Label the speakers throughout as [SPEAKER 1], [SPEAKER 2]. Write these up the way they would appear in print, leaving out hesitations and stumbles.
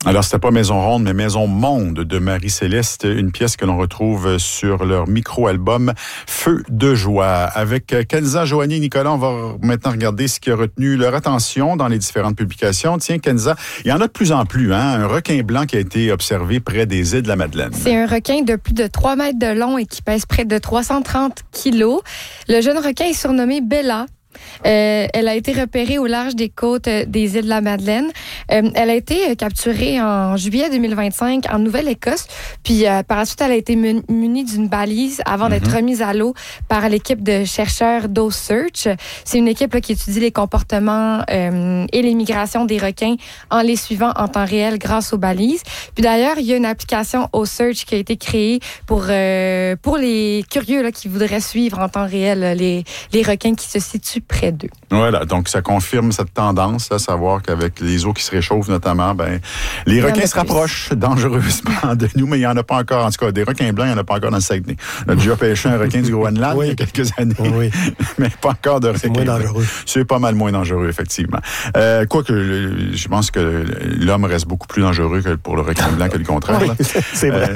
[SPEAKER 1] Alors, c'était pas Maison Ronde, mais Maison Monde de Marie-Céleste, une pièce que l'on retrouve sur leur micro-album Feu de joie. Avec Kenza, Joanie et Nicolas, on va maintenant regarder ce qui a retenu leur attention dans les différentes publications. Tiens, Kenza, il y en a de plus en plus, hein? Un requin blanc qui a été observé près des îles de la Madeleine.
[SPEAKER 2] C'est un requin de plus de 3 mètres de long et qui pèse près de 330 kilos. Le jeune requin est surnommé Bella. Elle a été repérée au large des côtes des îles de la Madeleine. Elle a été capturée en juillet 2025 en Nouvelle-Écosse. Puis par la suite, elle a été munie d'une balise avant d'être remise à l'eau par l'équipe de chercheurs d'O-Search. C'est une équipe là, qui étudie les comportements et les migrations des requins en les suivant en temps réel grâce aux balises. Puis d'ailleurs, il y a une application O-Search qui a été créée pour les curieux là, qui voudraient suivre en temps réel les requins qui se situent près d'eux.
[SPEAKER 1] Voilà, donc ça confirme cette tendance, à savoir qu'avec les eaux qui se réchauffent notamment, les requins se rapprochent dangereusement de nous, mais il n'y en a pas encore, en tout cas, des requins blancs, il n'y en a pas encore dans le Saguenay. On a déjà pêché un requin du Groenland il y a quelques années, mais pas encore de requin.
[SPEAKER 3] C'est moins dangereux.
[SPEAKER 1] C'est pas mal moins dangereux, effectivement. Quoique, je pense que l'homme reste beaucoup plus dangereux que pour le requin blanc que le contraire.
[SPEAKER 3] Oui, c'est vrai.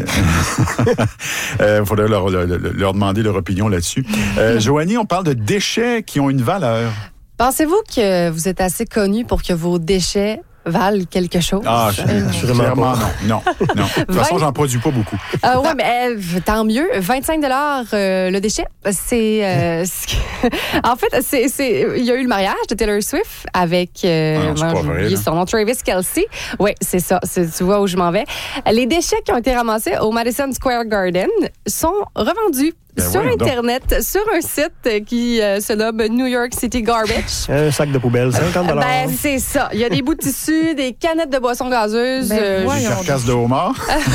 [SPEAKER 1] Il faudrait leur demander leur opinion là-dessus. Joanie, on parle de déchets qui ont une valeur.
[SPEAKER 4] Pensez-vous que vous êtes assez connu pour que vos déchets valent quelque chose?
[SPEAKER 1] Ah, clairement non. De toute façon, j'en produis pas beaucoup.
[SPEAKER 4] Oui, mais tant mieux. 25 $ le déchet. C'est en fait, il y a eu le mariage de Taylor Swift avec j'ai oublié son nom, Travis Kelce. Oui, c'est ça. Tu vois où je m'en vais. Les déchets qui ont été ramassés au Madison Square Garden sont revendus sur Internet, sur un site qui se nomme New York City Garbage.
[SPEAKER 3] Un sac de poubelle, 50 $.
[SPEAKER 4] C'est ça. Il y a des bouts de tissu, des canettes de boissons gazeuses.
[SPEAKER 1] Des carcasses de homard.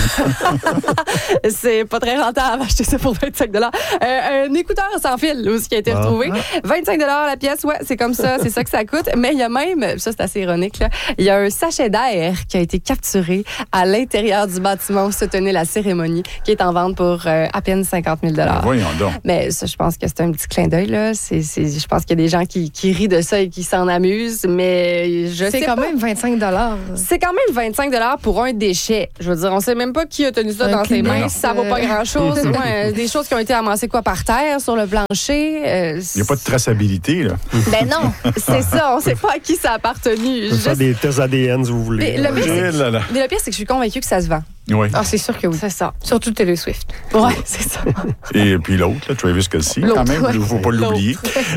[SPEAKER 4] C'est pas très rentable acheter ça pour 25 $. Un écouteur sans fil aussi qui a été retrouvé. 25 $ la pièce, ouais, c'est comme ça, c'est ça que ça coûte. Mais il y a même, ça c'est assez ironique, là, il y a un sachet d'air qui a été capturé à l'intérieur du bâtiment où se tenait la cérémonie, qui est en vente pour à peine 50 000 $.
[SPEAKER 1] Voyons donc.
[SPEAKER 4] Mais ça, je pense que c'est un petit clin d'œil, là. Je pense qu'il y a des gens qui rient de ça et qui s'en amusent, mais
[SPEAKER 2] c'est quand même 25 $.
[SPEAKER 4] C'est quand même 25 $ pour un déchet. Je veux dire, on sait même pas qui a tenu ça dans ses mains. Ça vaut pas grand-chose. Des choses qui ont été amassées par terre, sur le plancher.
[SPEAKER 1] Il n'y a pas de traçabilité, là.
[SPEAKER 4] Ben non, c'est ça. On sait pas à qui ça a appartenu.
[SPEAKER 3] Ça des tests ADN, si vous voulez.
[SPEAKER 4] Mais le pire, c'est que je suis convaincue que ça se vend.
[SPEAKER 1] Oui.
[SPEAKER 2] Ah, c'est sûr que oui.
[SPEAKER 4] C'est ça.
[SPEAKER 2] Surtout Taylor Swift.
[SPEAKER 4] Oui, c'est ça.
[SPEAKER 1] Et puis l'autre, là, Travis Kelce, quand même, il ne faut pas l'oublier.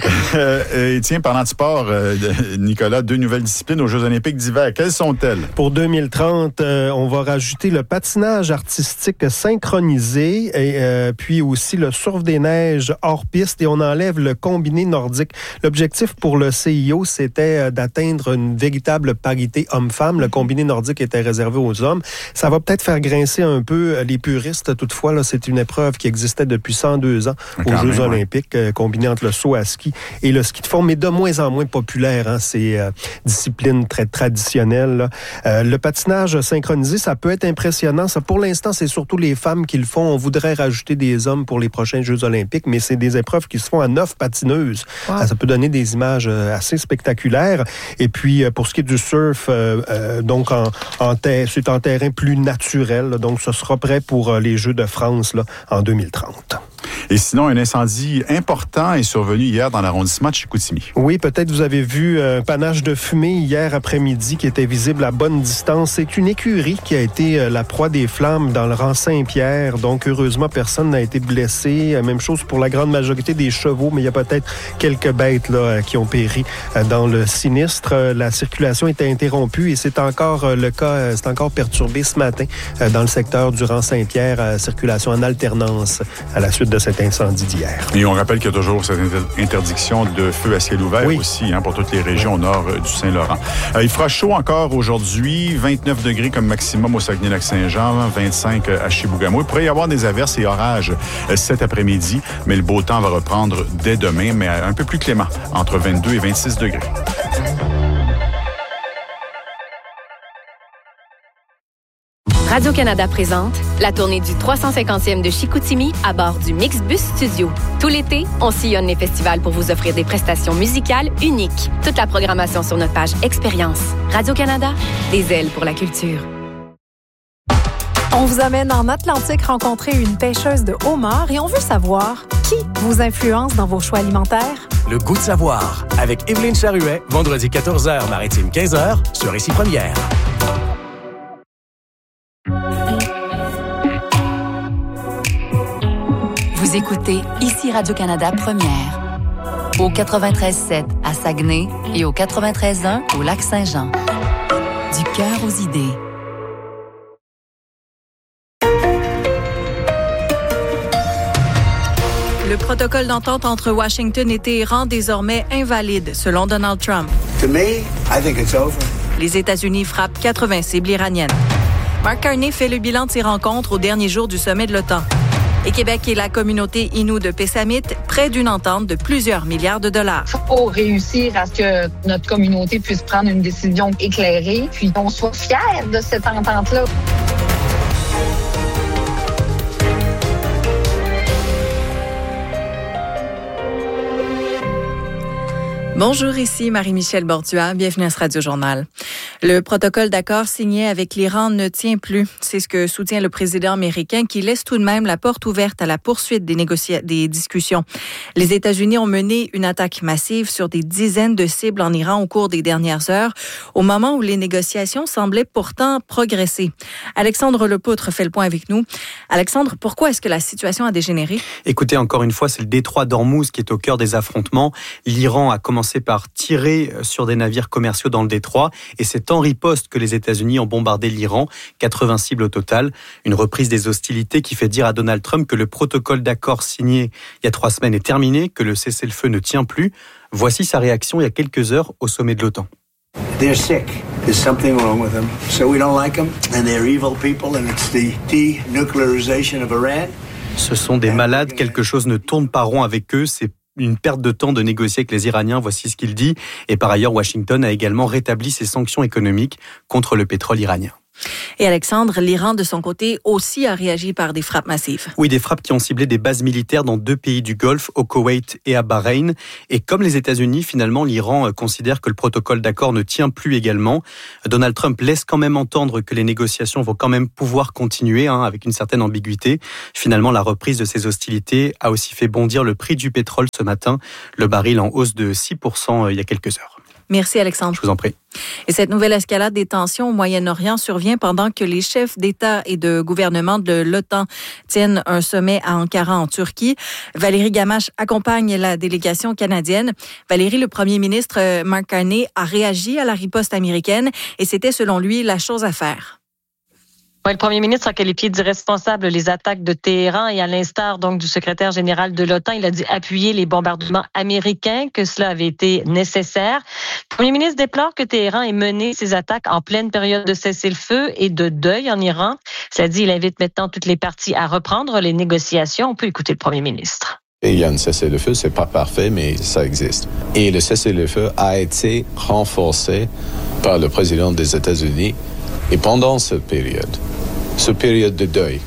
[SPEAKER 1] Et tiens, parlant de sport, Nicolas, 2 nouvelles disciplines aux Jeux olympiques d'hiver. Quelles sont-elles?
[SPEAKER 3] Pour 2030, on va rajouter le patinage artistique synchronisé et puis aussi le surf des neiges hors piste et on enlève le combiné nordique. L'objectif pour le CIO, c'était d'atteindre une véritable parité homme-femme. Le combiné nordique était réservé aux hommes. Ça va peut-être faire grincer un peu les puristes. Toutefois, là, c'est une épreuve qui existait depuis 102 ans aux Jeux olympiques, combinée entre le saut à ski et le ski de fond, mais de moins en moins populaire, hein, ces disciplines très traditionnelles. Le patinage synchronisé, ça peut être impressionnant. Ça, pour l'instant, c'est surtout les femmes qui le font. On voudrait rajouter des hommes pour les prochains Jeux olympiques, mais c'est des épreuves qui se font à 9 patineuses. Wow. Ça peut donner des images assez spectaculaires. Et puis, pour ce qui est du surf, donc c'est en terrain plus naturel. Donc, ce sera prêt pour les Jeux de France là, en 2030.
[SPEAKER 1] Et sinon, un incendie important est survenu hier dans l'arrondissement de Chicoutimi.
[SPEAKER 3] Oui, peut-être vous avez vu un panache de fumée hier après-midi qui était visible à bonne distance. C'est une écurie qui a été la proie des flammes dans le rang Saint-Pierre. Donc, heureusement, personne n'a été blessé. Même chose pour la grande majorité des chevaux, mais il y a peut-être quelques bêtes là, qui ont péri dans le sinistre. La circulation était interrompue et c'est encore le cas, c'est encore perturbé ce matin dans le secteur du rang Saint-Pierre, circulation en alternance à la suite de cet incendie d'hier.
[SPEAKER 1] Et on rappelle qu'il y a toujours cette interdiction de feu à ciel ouvert aussi pour toutes les régions au nord du Saint-Laurent. Il fera chaud encore aujourd'hui, 29 degrés comme maximum au Saguenay-Lac-Saint-Jean, 25 à Chibougamau. Il pourrait y avoir des averses et orages cet après-midi, mais le beau temps va reprendre dès demain, mais un peu plus clément, entre 22 et 26 degrés.
[SPEAKER 5] Radio-Canada présente la tournée du 350e de Chicoutimi à bord du Mixbus Studio. Tout l'été, on sillonne les festivals pour vous offrir des prestations musicales uniques. Toute la programmation sur notre page Expérience. Radio-Canada, des ailes pour la culture.
[SPEAKER 6] On vous amène en Atlantique rencontrer une pêcheuse de homard et on veut savoir qui vous influence dans vos choix alimentaires.
[SPEAKER 7] Le goût de savoir avec Evelyne Charuet, vendredi 14h, Maritime 15h, sur Récit Première.
[SPEAKER 8] Vous écoutez ici Radio-Canada Première. Au 93.7 à Saguenay et au 93.1 au Lac-Saint-Jean. Du cœur aux idées.
[SPEAKER 9] Le protocole d'entente entre Washington et Téhéran désormais invalide, selon Donald Trump.
[SPEAKER 10] To me, I think it's over.
[SPEAKER 9] Les États-Unis frappent 80 cibles iraniennes. Mark Carney fait le bilan de ces rencontres au dernier jour du sommet de l'OTAN. Et Québec et la communauté Innu de Pessamit près d'une entente de plusieurs milliards de dollars.
[SPEAKER 11] Il faut réussir à ce que notre communauté puisse prendre une décision éclairée, puis qu'on soit fiers de cette entente-là.
[SPEAKER 9] Bonjour, ici Marie-Michel Borduas. Bienvenue à ce Radio-Journal. Le protocole d'accord signé avec l'Iran ne tient plus. C'est ce que soutient le président américain qui laisse tout de même la porte ouverte à la poursuite des discussions. Les États-Unis ont mené une attaque massive sur des dizaines de cibles en Iran au cours des dernières heures, au moment où les négociations semblaient pourtant progresser. Alexandre Lepoutre fait le point avec nous. Alexandre, pourquoi est-ce que la situation a dégénéré?
[SPEAKER 12] Écoutez, encore une fois, c'est le détroit d'Ormuz qui est au cœur des affrontements. L'Iran a commencé par tirer sur des navires commerciaux dans le détroit et c'est en riposte que les États-Unis ont bombardé l'Iran, 80 cibles au total. Une reprise des hostilités qui fait dire à Donald Trump que le protocole d'accord signé il y a 3 semaines est terminé, que le cessez-le-feu ne tient plus. Voici sa réaction il y a quelques heures au sommet de l'OTAN.
[SPEAKER 10] They're sick. There's something wrong with them. So we don't like them. And they're evil people and it's the denuclearization of Iran.
[SPEAKER 12] Ce sont des malades, quelque chose ne tourne pas rond avec eux, c'est une perte de temps de négocier avec les Iraniens, voici ce qu'il dit. Et par ailleurs, Washington a également rétabli ses sanctions économiques contre le pétrole iranien.
[SPEAKER 9] Et Alexandre, l'Iran de son côté aussi a réagi par des frappes massives.
[SPEAKER 12] Oui, des frappes qui ont ciblé des bases militaires dans 2 pays du Golfe, au Koweït et à Bahreïn. Et comme les États-Unis, finalement, l'Iran considère que le protocole d'accord ne tient plus également. Donald Trump laisse quand même entendre que les négociations vont quand même pouvoir continuer, avec une certaine ambiguïté. Finalement, la reprise de ces hostilités a aussi fait bondir le prix du pétrole ce matin. Le baril en hausse de 6% il y a quelques heures.
[SPEAKER 9] Merci Alexandre.
[SPEAKER 12] Je vous en prie.
[SPEAKER 9] Et cette nouvelle escalade des tensions au Moyen-Orient survient pendant que les chefs d'État et de gouvernement de l'OTAN tiennent un sommet à Ankara en Turquie. Valérie Gamache accompagne la délégation canadienne. Valérie, le premier ministre Mark Carney a réagi à la riposte américaine et c'était selon lui la chose à faire.
[SPEAKER 13] Oui, le premier ministre a qualifié d'irresponsables les attaques de Téhéran et à l'instar donc du secrétaire général de l'OTAN, il a dit appuyer les bombardements américains, que cela avait été nécessaire. Le premier ministre déplore que Téhéran ait mené ces attaques en pleine période de cessez-le-feu et de deuil en Iran. Cela dit, il invite maintenant toutes les parties à reprendre les négociations. On peut écouter le premier ministre.
[SPEAKER 14] Il y a un cessez-le-feu, c'est pas parfait, mais ça existe. Et le cessez-le-feu a été renforcé par le président des États-Unis. Et pendant cette période de deuil,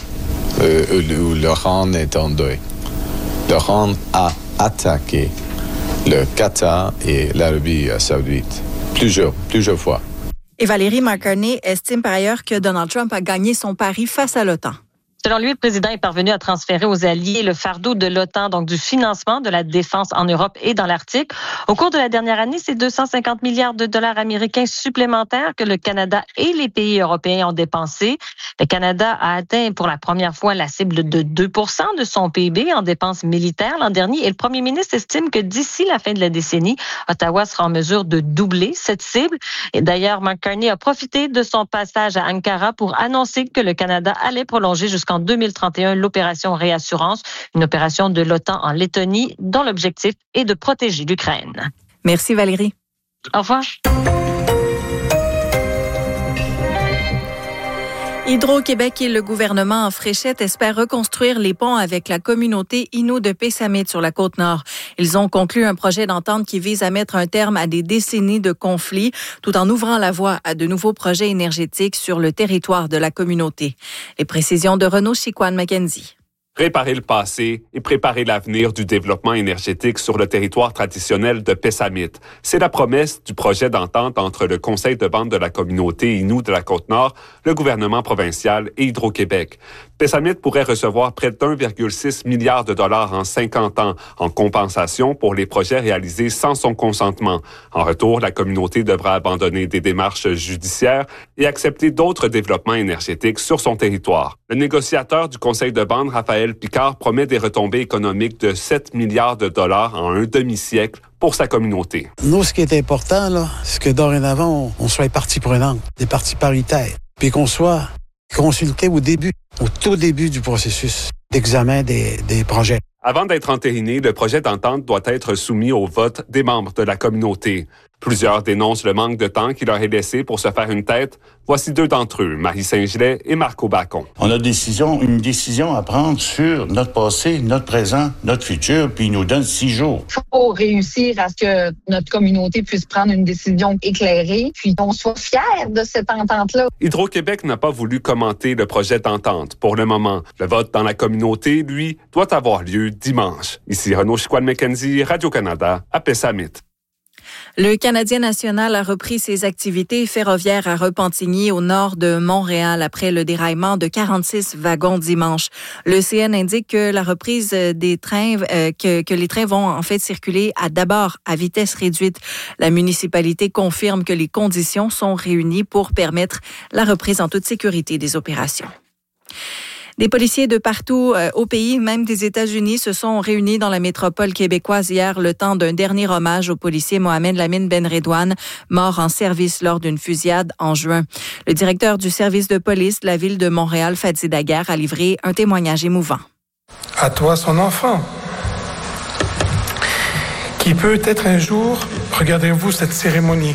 [SPEAKER 14] où l'Iran est en deuil, l'Iran a attaqué le Qatar et l'Arabie saoudite plusieurs fois.
[SPEAKER 9] Et Valérie, Mark Carney estime par ailleurs que Donald Trump a gagné son pari face à l'OTAN.
[SPEAKER 13] Selon lui, le président est parvenu à transférer aux alliés le fardeau de l'OTAN, donc du financement de la défense en Europe et dans l'Arctique. Au cours de la dernière année, c'est 250 milliards de dollars américains supplémentaires que le Canada et les pays européens ont dépensés. Le Canada a atteint pour la première fois la cible de 2% de son PIB en dépenses militaires l'an dernier et le premier ministre estime que d'ici la fin de la décennie, Ottawa sera en mesure de doubler cette cible. Et d'ailleurs, Mark Carney a profité de son passage à Ankara pour annoncer que le Canada allait prolonger jusqu'en 2031 l'opération Réassurance, une opération de l'OTAN en Lettonie dont l'objectif est de protéger l'Ukraine.
[SPEAKER 9] Merci Valérie.
[SPEAKER 13] Au revoir.
[SPEAKER 9] Hydro-Québec et le gouvernement en Fréchette espèrent reconstruire les ponts avec la communauté Innu de Pessamit sur la Côte-Nord. Ils ont conclu un projet d'entente qui vise à mettre un terme à des décennies de conflits tout en ouvrant la voie à de nouveaux projets énergétiques sur le territoire de la communauté. Les précisions de Renaud Chicoine-Mackenzie.
[SPEAKER 15] réparer le passé et préparer l'avenir du développement énergétique sur le territoire traditionnel de Pessamit. C'est la promesse du projet d'entente entre le Conseil de bande de la communauté Innu de la Côte-Nord, le gouvernement provincial et Hydro-Québec. Pessamit pourrait recevoir près d'1,6 milliard de dollars en 50 ans en compensation pour les projets réalisés sans son consentement. En retour, la communauté devra abandonner des démarches judiciaires et accepter d'autres développements énergétiques sur son territoire. Le négociateur du Conseil de bande, Raphaël Picard, promet des retombées économiques de 7 milliards de dollars en un demi-siècle pour sa communauté.
[SPEAKER 16] Nous, ce qui est important, là, c'est que dorénavant, on soit partie prenante, des parties paritaires, puis qu'on soit consulté au tout début du processus d'examen des projets.
[SPEAKER 15] Avant d'être entériné, le projet d'entente doit être soumis au vote des membres de la communauté. Plusieurs dénoncent le manque de temps qui leur est laissé pour se faire une tête. Voici deux d'entre eux, Marie Saint-Gelais et Marco Bacon.
[SPEAKER 17] On a une décision à prendre sur notre passé, notre présent, notre futur, puis il nous donne 6 jours.
[SPEAKER 11] Il faut réussir à ce que notre communauté puisse prendre une décision éclairée, puis qu'on soit fiers de cette entente-là.
[SPEAKER 15] Hydro-Québec n'a pas voulu commenter le projet d'entente pour le moment. Le vote dans la communauté, lui, doit avoir lieu dimanche. Ici Renaud Chicoine-McKenzie, Radio-Canada, à Pessamit.
[SPEAKER 9] Le Canadien national a repris ses activités ferroviaires à Repentigny, au nord de Montréal, après le déraillement de 46 wagons dimanche. Le CN indique que la reprise des trains, que les trains vont en fait circuler d'abord à vitesse réduite. La municipalité confirme que les conditions sont réunies pour permettre la reprise en toute sécurité des opérations. Des policiers de partout au pays, même des États-Unis, se sont réunis dans la métropole québécoise hier le temps d'un dernier hommage au policier Mohamed Lamine Benredouane, mort en service lors d'une fusillade en juin. Le directeur du service de police de la ville de Montréal, Fadi Daguerre, a livré un témoignage émouvant.
[SPEAKER 18] À toi, son enfant, qui peut-être un jour regarderez-vous cette cérémonie.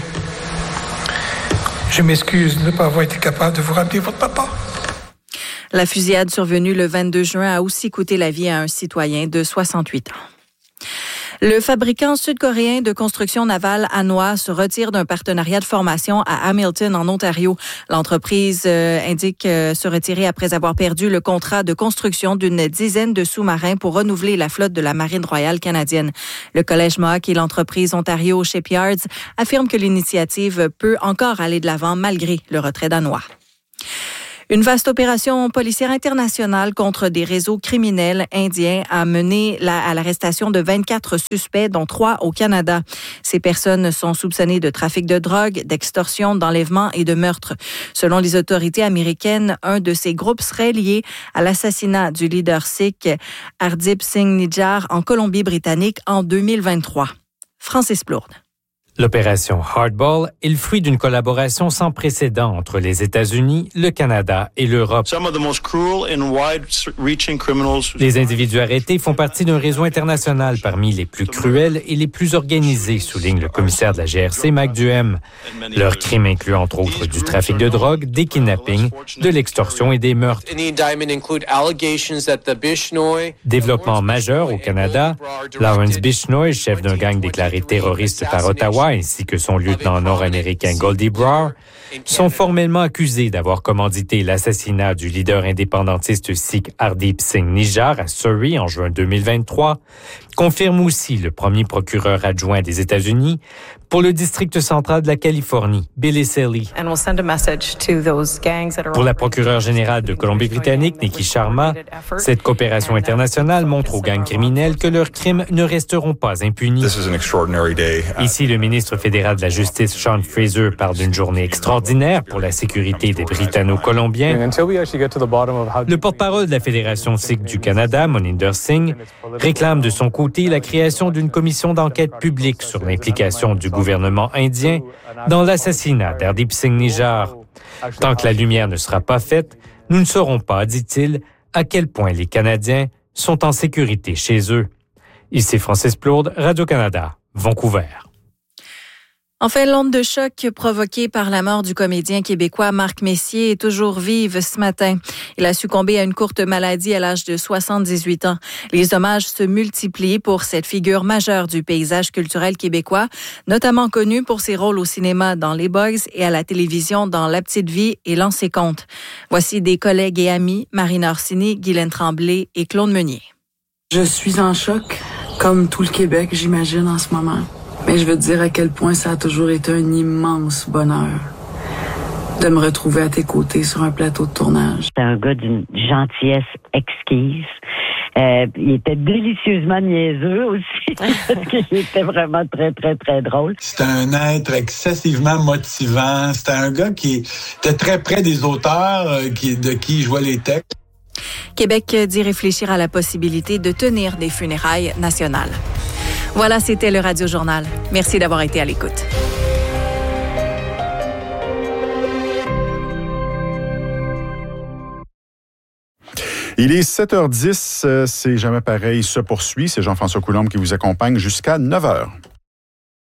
[SPEAKER 18] Je m'excuse de ne pas avoir été capable de vous rappeler votre papa.
[SPEAKER 9] La fusillade survenue le 22 juin a aussi coûté la vie à un citoyen de 68 ans. Le fabricant sud-coréen de construction navale Hanwha se retire d'un partenariat de formation à Hamilton, en Ontario. L'entreprise indique se retirer après avoir perdu le contrat de construction d'une dizaine de sous-marins pour renouveler la flotte de la Marine royale canadienne. Le Collège Mohawk et l'entreprise Ontario Shipyards affirment que l'initiative peut encore aller de l'avant malgré le retrait d'Hanwha. Une vaste opération policière internationale contre des réseaux criminels indiens a mené à l'arrestation de 24 suspects, dont 3 au Canada. Ces personnes sont soupçonnées de trafic de drogue, d'extorsion, d'enlèvement et de meurtre. Selon les autorités américaines, un de ces groupes serait lié à l'assassinat du leader sikh Hardeep Singh Nijjar en Colombie-Britannique en 2023. Francis Plourde.
[SPEAKER 19] L'opération Hardball est le fruit d'une collaboration sans précédent entre les États-Unis, le Canada et l'Europe. Les individus arrêtés font partie d'un réseau international parmi les plus cruels et les plus organisés, souligne le commissaire de la GRC, Mac Duhem. Leurs crimes incluent entre autres du trafic de drogue, des kidnappings, de l'extorsion et des meurtres. Développement majeur au Canada, Lawrence Bishnoi, chef d'un gang déclaré terroriste par Ottawa, ainsi que son lieutenant nord-américain Goldie Brower, sont formellement accusés d'avoir commandité l'assassinat du leader indépendantiste sikh Hardeep Singh Nijjar à Surrey en juin 2023, confirme aussi le premier procureur adjoint des États-Unis pour le district central de la Californie, Billy Selly. Pour la procureure générale de Colombie-Britannique, Nikki Sharma, cette coopération internationale montre aux gangs criminels que leurs crimes ne resteront pas impunis. Ici, le ministre fédéral de la Justice, Sean Fraser, parle d'une journée extraordinaire pour la sécurité des Britanno-Colombiens. Le porte-parole de la Fédération sikh du Canada, Moninder Singh, réclame de son côté la création d'une commission d'enquête publique sur l'implication du gouvernement indien dans l'assassinat d'Hardeep Singh Nijjar. Tant que la lumière ne sera pas faite, nous ne saurons pas, dit-il, à quel point les Canadiens sont en sécurité chez eux. Ici Francis Plourde, Radio-Canada, Vancouver.
[SPEAKER 9] Enfin, l'onde de choc provoquée par la mort du comédien québécois Marc Messier est toujours vive ce matin. Il a succombé à une courte maladie à l'âge de 78 ans. Les hommages se multiplient pour cette figure majeure du paysage culturel québécois, notamment connue pour ses rôles au cinéma dans Les Boys et à la télévision dans La Petite Vie et L'Ancé Compte. Voici des collègues et amis, Marine Orsini, Guylaine Tremblay et Claude Meunier.
[SPEAKER 20] Je suis en choc, comme tout le Québec, j'imagine, en ce moment. Mais je veux te dire à quel point ça a toujours été un immense bonheur de me retrouver à tes côtés sur un plateau de tournage.
[SPEAKER 21] C'est un gars d'une gentillesse exquise. Il était délicieusement niaiseux aussi, parce qu'il était vraiment très, très, très drôle.
[SPEAKER 22] C'était un être excessivement motivant. C'était un gars qui était très près des auteurs de qui il jouait les textes.
[SPEAKER 9] Québec dit réfléchir à la possibilité de tenir des funérailles nationales. Voilà, c'était le Radio Journal. Merci d'avoir été à l'écoute.
[SPEAKER 1] Il est 7h10, c'est jamais pareil, se poursuit. C'est Jean-François Coulombe qui vous accompagne jusqu'à 9h.